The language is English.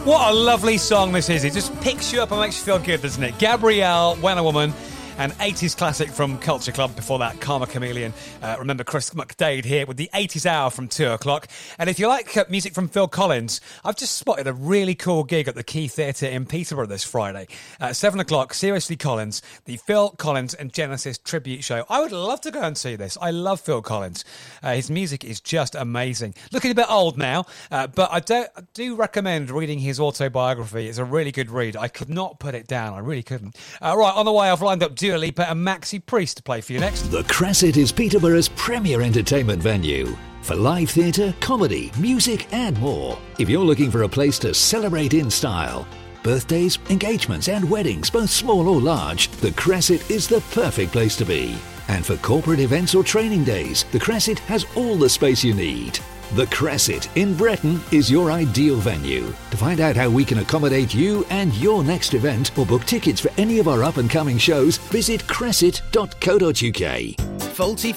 What a lovely song this is. It just picks you up and makes you feel good, doesn't it? Gabrielle, When a Woman, an 80s classic from Culture Club. Before that, Karma Chameleon. Remember Chris McDade here with the 80s Hour from 2 o'clock. And if you like music from Phil Collins, I've just spotted a really cool gig at the Key Theatre in Peterborough this Friday. 7 o'clock, Seriously Collins, the Phil Collins and Genesis tribute show. I would love to go and see this. I love Phil Collins. His music is just amazing. Looking a bit old now, but I do recommend reading his autobiography. It's a really good read. I could not put it down. I really couldn't. Right, on the way, I've lined up Dua Lipa and Maxi Priest to play for you next. The Crescent is Peterborough's premier entertainment venue for live theatre, comedy, music and more. If you're looking for a place to celebrate in style, birthdays, engagements and weddings, both small or large, the Crescent is the perfect place to be. And for corporate events or training days, the Crescent has all the space you need. The Crescent in Breton is your ideal venue. To find out how we can accommodate you and your next event or book tickets for any of our up-and-coming shows, visit crescent.co.uk. Faulty